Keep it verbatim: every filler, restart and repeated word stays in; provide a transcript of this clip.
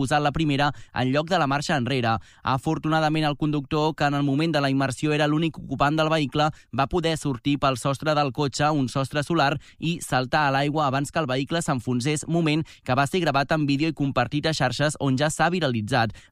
usat la primera en lloc de la marxa enrere. Afortunadament, el conductor, que en el moment de la immersió era l'únic ocupant del vehicle, va poder sortir pel sostre del cotxe, un sostre solar, i saltar a l'aigua abans que el vehicle s'enfonsés, moment que va ser gravat en vídeo i compartit a xarxes on ja s'ha viralitzat.